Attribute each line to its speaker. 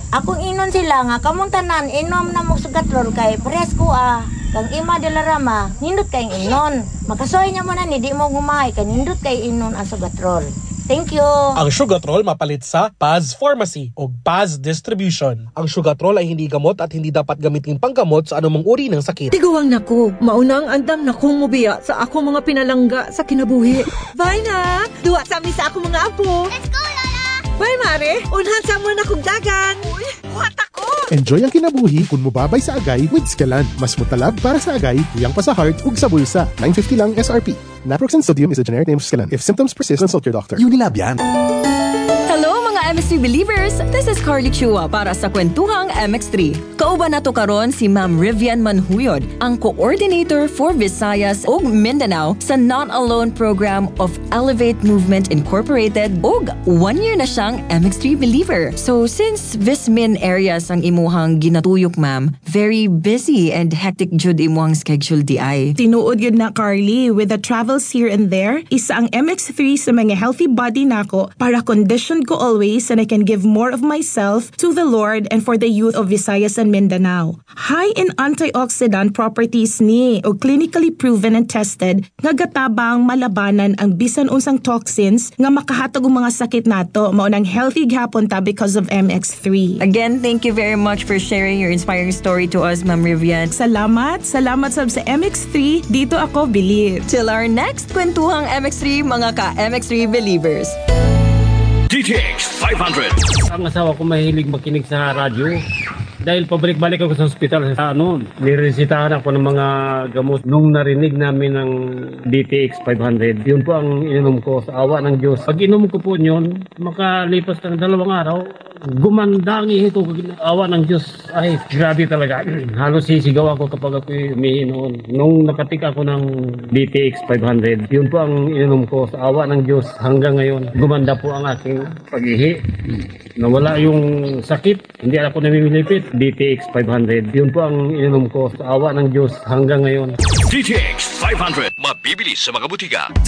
Speaker 1: Akong inon sila nga kamuntanan inom na mo sugatrol kay presko kang ima de la rama nindot kay inon. Makasoy nya mo na ni di mo gumay kay nindot kay inon ang sugatrol. Thank you.
Speaker 2: Ang Sugatrol mapalit sa Paz Pharmacy o Paz Distribution. Ang Sugatrol ay hindi gamot at hindi dapat gamitin panggamot sa anumang uri ng sakit.
Speaker 3: Tiguang nako, maunang andam na kong mubiya sa ako mga pinalangga sa kinabuhi. Bye na! Duwa sa amin sa ako mga apo.
Speaker 4: Let's go, Lola!
Speaker 3: Bye, Mare! Unhan sa mo na kong dagan! Uy, buhat ako!
Speaker 5: Enjoy ang kinabuhi kung mubabay sa agay with Scalan. Mas mutalab para sa agay, tuyang pa sa heart ug sa bulsa. 950 lang SRP. Naproxen sodium is a generic name of Scalan. If symptoms persist, consult your doctor.
Speaker 6: Unilab yan.
Speaker 7: Hello mga MX3 believers! This is Carly Chua para sa Kwentuhang MX3. Kauban nato karon si Ma'am Rivian Manhuyod, ang Coordinator for Visayas ug Mindanao sa Not Alone program of Elevate Movement Incorporated ug 1 year na siyang MX3 believer. So since Vismin areas ang imuhang ginatuyok ma'am, very busy and hectic jud imuhang schedule di ay.
Speaker 8: Tinuod yun na Carly, with the travels here and there, isa ang MX3 sa mga healthy body nako para condition ko always and I can give more of myself to the Lord and for the youth of Visayas and Mindanao. High in antioxidant properties ni o clinically proven and tested nga gatabang malabanan ang bisan unsang toxins nga makahatag og mga sakit nato mao nang healthy gihapon ta because of MX3.
Speaker 7: Again, thank you very much for sharing your inspiring story to us, Ma'am Rivian.
Speaker 8: Salamat sab sa MX3. Dito ako believe.
Speaker 7: Till our next Kwentuhang MX3 mga ka-MX3 believers.
Speaker 9: DTX 500.
Speaker 10: Ang asawa ko mahilig makinig sa radyo. Dahil pabalik-balik ako sa ospital, niresitahan ako ng mga gamot. Nung narinig namin ng DTX 500, yun po ang ininom ko sa awa ng Diyos. Pag inom ko po yun, makalipas ng 2 araw, gumanda ang ihi ko. Awa ng Diyos, ay grabe talaga. Halos sisigaw ako kapag ako umihi noon. Nung nakatik ako ng DTX 500, yun po ang ininom ko sa awa ng Diyos. Hanggang ngayon, gumanda po ang aking pag-ihi. Nawala yung sakit, hindi ako namimilipit. DTX 500, yun po ang ininom ko sa awa ng Diyos hanggang ngayon.
Speaker 9: DTX 500, mabibili sa mga butika.